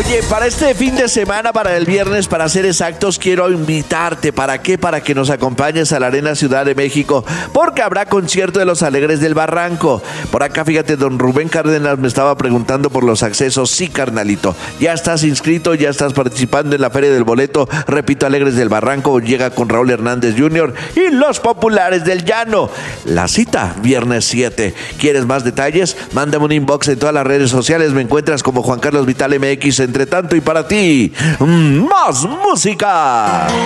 Oye, para este fin de semana, para el viernes, para ser exactos, quiero invitarte. ¿Para qué? Para que nos acompañes a la Arena Ciudad de México, porque habrá concierto de Los Alegres del Barranco. Por acá, fíjate, don Rubén Cárdenas me estaba preguntando por los accesos. Sí, carnalito, ya estás inscrito, ya estás participando en la Feria del Boleto. Repito, Alegres del Barranco llega con Raúl Hernández Jr. y Los Populares del Llano. La cita, viernes 7. ¿Quieres más detalles? Mándame un inbox en todas las redes sociales. Me encuentras como Juan Carlos Vital MX. Entre tanto y para ti, más música.